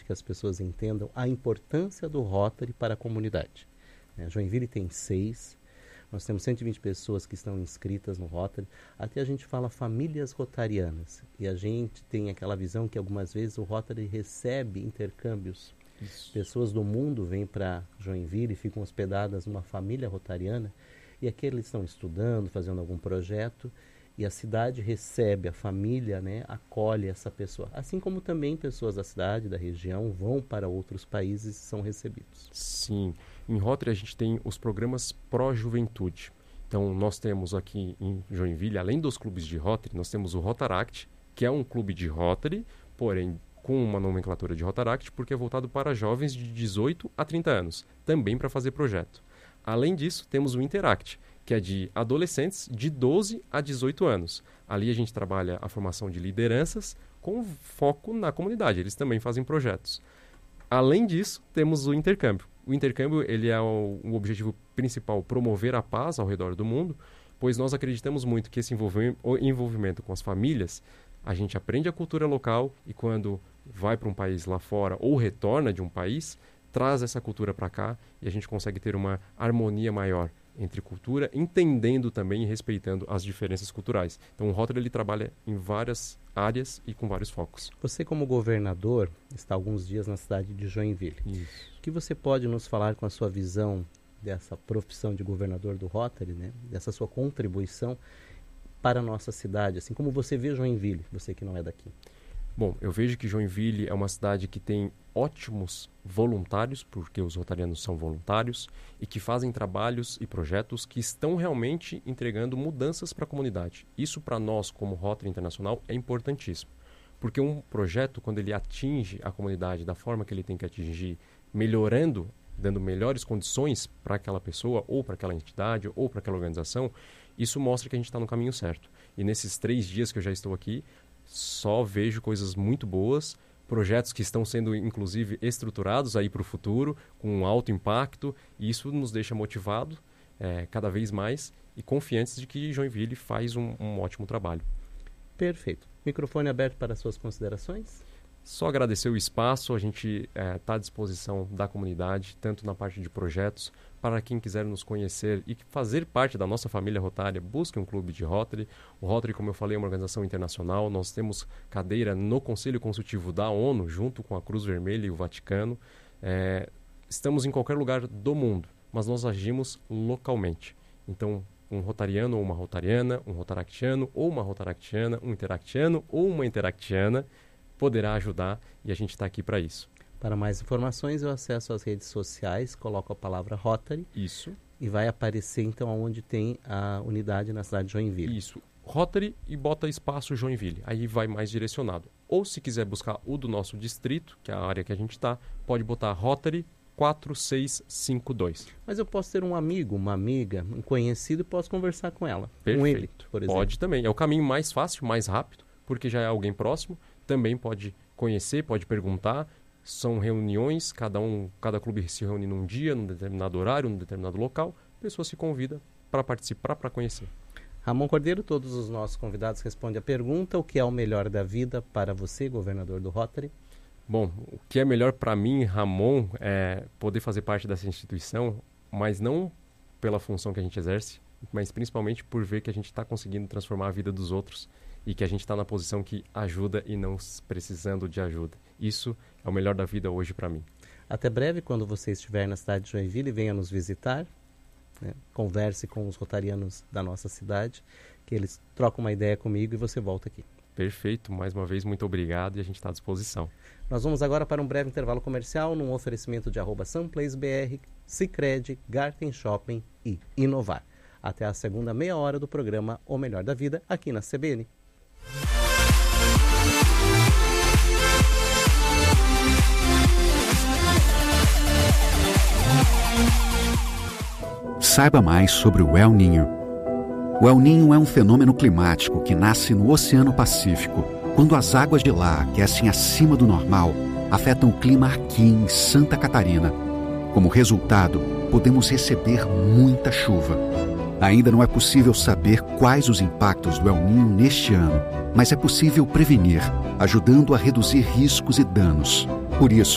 que as pessoas entendam a importância do Rotary para a comunidade. Joinville tem 6, nós temos 120 pessoas que estão inscritas no Rotary. Até a gente fala famílias rotarianas, e a gente tem aquela visão que algumas vezes o Rotary recebe intercâmbios. Isso. Pessoas do mundo vêm para Joinville e ficam hospedadas numa família rotariana, e aqui eles estão estudando, fazendo algum projeto, e a cidade recebe, a família, acolhe essa pessoa. Assim como também pessoas da cidade, da região, vão para outros países e são recebidos. Sim. Em Rotary a gente tem os programas pró-juventude. Então nós temos aqui em Joinville, além dos clubes de Rotary, nós temos o Rotaract, que é um clube de Rotary, porém com uma nomenclatura de Rotaract, porque é voltado para jovens de 18 a 30 anos, também para fazer projeto. Além disso, temos o Interact, que é de adolescentes de 12 a 18 anos. Ali a gente trabalha a formação de lideranças com foco na comunidade. Eles também fazem projetos. Além disso, temos o intercâmbio. O intercâmbio ele é o objetivo principal, promover a paz ao redor do mundo, pois nós acreditamos muito que esse envolvimento com as famílias, a gente aprende a cultura local e quando vai para um país lá fora ou retorna de um país, traz essa cultura para cá e a gente consegue ter uma harmonia maior entre cultura, entendendo também e respeitando as diferenças culturais. Então o Rotary ele trabalha em várias áreas e com vários focos. Você como governador está alguns dias na cidade de Joinville. Isso. O que você pode nos falar com a sua visão dessa profissão de governador do Rotary, dessa sua contribuição para a nossa cidade, assim como você vê Joinville, você que não é daqui? Bom, eu vejo que Joinville é uma cidade que tem ótimos voluntários, porque os rotarianos são voluntários, e que fazem trabalhos e projetos que estão realmente entregando mudanças para a comunidade. Isso para nós, como Rotary Internacional, é importantíssimo. Porque um projeto, quando ele atinge a comunidade da forma que ele tem que atingir, melhorando, dando melhores condições para aquela pessoa, ou para aquela entidade, ou para aquela organização, isso mostra que a gente está no caminho certo. E nesses 3 dias que eu já estou aqui, só vejo coisas muito boas, projetos que estão sendo, inclusive, estruturados aí para o futuro, com um alto impacto, e isso nos deixa motivado cada vez mais e confiantes de que Joinville faz um ótimo trabalho. Perfeito. Microfone aberto para suas considerações. Só agradecer o espaço, a gente está à disposição da comunidade, tanto na parte de projetos, para quem quiser nos conhecer e fazer parte da nossa família rotária, busque um clube de Rotary. O Rotary, como eu falei, é uma organização internacional, nós temos cadeira no Conselho Consultivo da ONU, junto com a Cruz Vermelha e o Vaticano. Estamos em qualquer lugar do mundo, mas nós agimos localmente. Então, um rotariano ou uma rotariana, um rotaractiano ou uma rotaractiana, um interactiano ou uma interactiana, poderá ajudar e a gente está aqui para isso. Para mais informações, eu acesso às redes sociais, coloco a palavra Rotary. Isso. E vai aparecer, então, onde tem a unidade na cidade de Joinville. Isso. Rotary e bota espaço Joinville. Aí vai mais direcionado. Ou se quiser buscar o do nosso distrito, que é a área que a gente está, pode botar Rotary 4652. Mas eu posso ter um amigo, uma amiga, um conhecido e posso conversar com ela. Perfeito. Com ele, por exemplo. Pode também. É o caminho mais fácil, mais rápido, porque já é alguém próximo. Também pode conhecer, pode perguntar. São reuniões, cada clube se reúne num dia, num determinado horário, num determinado local. A pessoa se convida para participar, para conhecer. Ramon Cordeiro, todos os nossos convidados respondem a pergunta: o que é o melhor da vida para você, governador do Rotary? Bom, o que é melhor para mim, Ramon, é poder fazer parte dessa instituição, mas não pela função que a gente exerce, mas principalmente por ver que a gente está conseguindo transformar a vida dos outros e que a gente está na posição que ajuda e não precisando de ajuda. Isso é o melhor da vida hoje para mim. Até breve, quando você estiver na cidade de Joinville, venha nos visitar, converse com os rotarianos da nossa cidade, que eles trocam uma ideia comigo e você volta aqui. Perfeito, mais uma vez muito obrigado e a gente está à disposição. Nós vamos agora para um breve intervalo comercial num oferecimento de @SunPlaceBR, Sicredi, Garten Shopping e Inovar. Até a segunda meia hora do programa O Melhor da Vida, aqui na CBN. Saiba mais sobre o El Niño. O El Niño é um fenômeno climático que nasce no Oceano Pacífico, quando as águas de lá aquecem acima do normal, afetam o clima aqui em Santa Catarina. Como resultado, podemos receber muita chuva. Ainda não é possível saber quais os impactos do El Niño neste ano, mas é possível prevenir, ajudando a reduzir riscos e danos. Por isso,